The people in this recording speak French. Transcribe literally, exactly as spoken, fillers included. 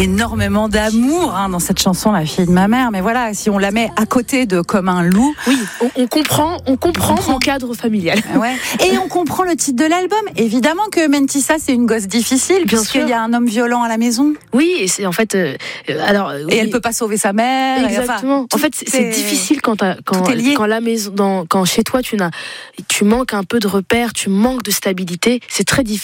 énormément d'amour hein, dans cette chanson, La fille de ma mère. Mais voilà, si on la met à côté de Comme un loup, oui, on, on comprend, on comprend, on comprend mon cadre familial. Ouais. Et on comprend le titre de l'album. Évidemment que Mentissa, c'est une gosse difficile, Bien puisqu'il sûr. y a un homme violent à la maison. Oui, et c'est en fait, euh, alors. Et oui. elle peut pas sauver sa mère. Exactement. Et enfin, en fait, c'est, c'est difficile quand t'as, quand, quand la maison, dans, quand chez toi tu n'as, tu manques un peu de repères, tu manques de stabilité. C'est très difficile.